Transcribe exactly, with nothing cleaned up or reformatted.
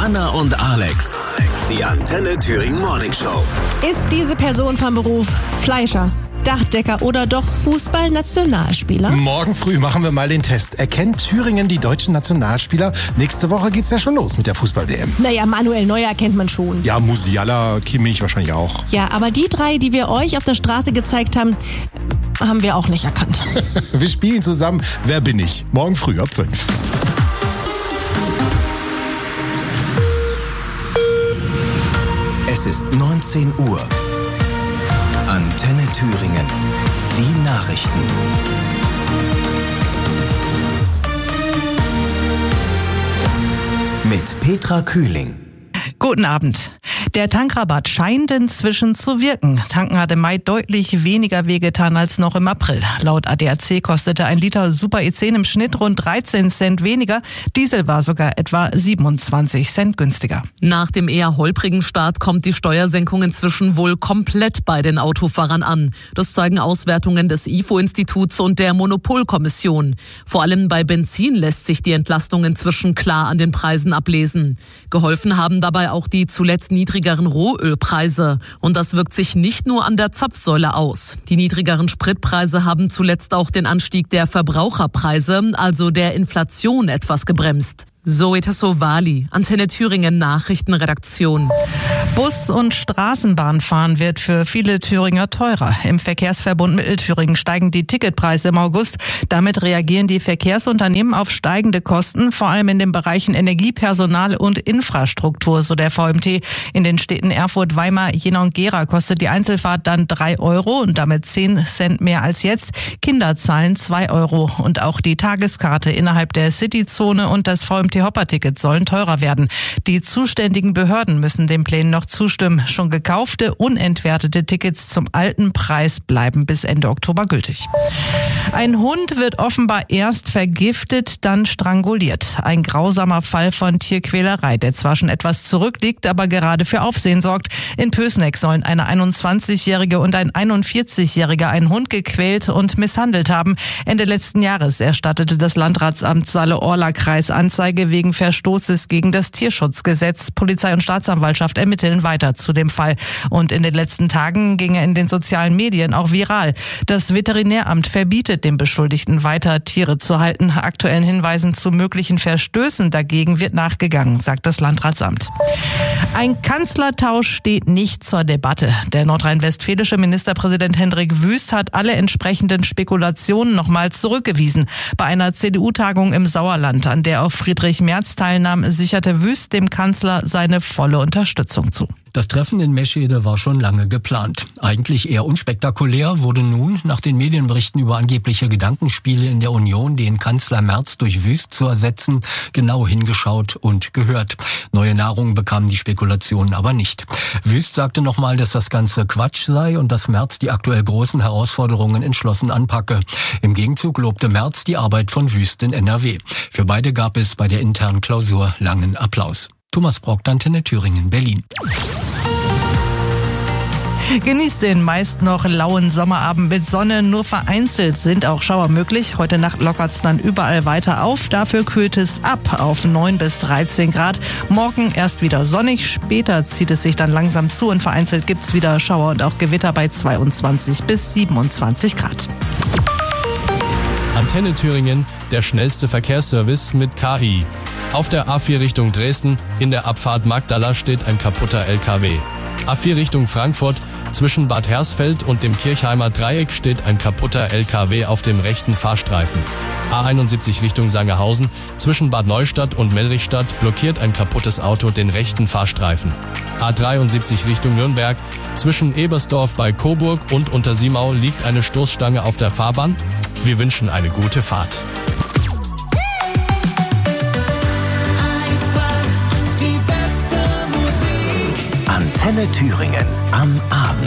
Anna und Alex, die Antenne Thüringen Morning Show. Ist diese Person vom Beruf Fleischer, Dachdecker oder doch Fußballnationalspieler? Morgen früh machen wir mal den Test. Erkennt Thüringen die deutschen Nationalspieler? Nächste Woche geht's ja schon los mit der Fußball-W M. Naja, Manuel Neuer kennt man schon. Ja, Musiala, Kimmich wahrscheinlich auch. Ja, aber die drei, die wir euch auf der Straße gezeigt haben, haben wir auch nicht erkannt. Wir spielen zusammen Wer bin ich? Morgen früh ab fünf. Es ist neunzehn Uhr. Antenne Thüringen. Die Nachrichten. Mit Petra Kühling. Guten Abend. Der Tankrabatt scheint inzwischen zu wirken. Tanken hat im Mai deutlich weniger wehgetan als noch im April. Laut A D A C kostete ein Liter Super E zehn im Schnitt rund dreizehn Cent weniger. Diesel war sogar etwa siebenundzwanzig Cent günstiger. Nach dem eher holprigen Start kommt die Steuersenkung inzwischen wohl komplett bei den Autofahrern an. Das zeigen Auswertungen des I F O-Instituts und der Monopolkommission. Vor allem bei Benzin lässt sich die Entlastung inzwischen klar an den Preisen ablesen. Geholfen haben dabei auch die zuletzt niedrigeren Rohölpreise. Und das wirkt sich nicht nur an der Zapfsäule aus. Die niedrigeren Spritpreise haben zuletzt auch den Anstieg der Verbraucherpreise, also der Inflation, etwas gebremst. Zoe Tassovali, Antenne Thüringen Nachrichtenredaktion. Bus- und Straßenbahnfahren wird für viele Thüringer teurer. Im Verkehrsverbund Mittelthüringen steigen die Ticketpreise im August. Damit reagieren die Verkehrsunternehmen auf steigende Kosten, vor allem in den Bereichen Energie, Personal und Infrastruktur, so der V M T. In den Städten Erfurt, Weimar, Jena und Gera kostet die Einzelfahrt dann drei Euro und damit zehn Cent mehr als jetzt. Kinder zahlen zwei Euro. Und auch die Tageskarte innerhalb der Cityzone und das V M T-Hopper-Ticket sollen teurer werden. Die zuständigen Behörden müssen den Plänen noch zustimmen. Schon gekaufte, unentwertete Tickets zum alten Preis bleiben bis Ende Oktober gültig. Ein Hund wird offenbar erst vergiftet, dann stranguliert. Ein grausamer Fall von Tierquälerei, der zwar schon etwas zurückliegt, aber gerade für Aufsehen sorgt. In Pößneck sollen eine einundzwanzigjährige und ein einundvierzigjähriger einen Hund gequält und misshandelt haben. Ende letzten Jahres erstattete das Landratsamt Saale-Orla-Kreis Anzeige wegen Verstoßes gegen das Tierschutzgesetz. Polizei und Staatsanwaltschaft ermitteln weiter zu dem Fall. Und in den letzten Tagen ging er in den sozialen Medien auch viral. Das Veterinäramt verbietet dem Beschuldigten weiter, Tiere zu halten. Aktuellen Hinweisen zu möglichen Verstößen dagegen wird nachgegangen, sagt das Landratsamt. Ein Kanzlertausch steht nicht zur Debatte. Der nordrhein-westfälische Ministerpräsident Hendrik Wüst hat alle entsprechenden Spekulationen nochmal zurückgewiesen. Bei einer C D U-Tagung im Sauerland, an der auch Friedrich Merz teilnahm, sicherte Wüst dem Kanzler seine volle Unterstützung zu. Das Treffen in Meschede war schon lange geplant. Eigentlich eher unspektakulär wurde nun nach den Medienberichten über angebliche Gedankenspiele in der Union, den Kanzler Merz durch Wüst zu ersetzen, genau hingeschaut und gehört. Neue Nahrung bekamen die Spekulationen aber nicht. Wüst sagte nochmal, dass das Ganze Quatsch sei und dass Merz die aktuell großen Herausforderungen entschlossen anpacke. Im Gegenzug lobte Merz die Arbeit von Wüst in N R W. Für beide gab es bei der internen Klausur langen Applaus. Thomas Brock, Antenne Thüringen, Berlin. Genießt den meist noch lauen Sommerabend mit Sonne. Nur vereinzelt sind auch Schauer möglich. Heute Nacht lockert es dann überall weiter auf. Dafür kühlt es ab auf neun bis dreizehn Grad. Morgen erst wieder sonnig. Später zieht es sich dann langsam zu und vereinzelt gibt es wieder Schauer und auch Gewitter bei zweiundzwanzig bis siebenundzwanzig Grad. Antenne Thüringen, der schnellste Verkehrsservice mit K I. Auf der A vier Richtung Dresden, in der Abfahrt Magdala steht ein kaputter L K W. A vier Richtung Frankfurt, zwischen Bad Hersfeld und dem Kirchheimer Dreieck steht ein kaputter L K W auf dem rechten Fahrstreifen. A einundsiebzig Richtung Sangerhausen, zwischen Bad Neustadt und Mellrichstadt blockiert ein kaputtes Auto den rechten Fahrstreifen. A dreiundsiebzig Richtung Nürnberg, zwischen Ebersdorf bei Coburg und Untersiemau liegt eine Stoßstange auf der Fahrbahn. Wir wünschen eine gute Fahrt. Antenne Thüringen am Abend.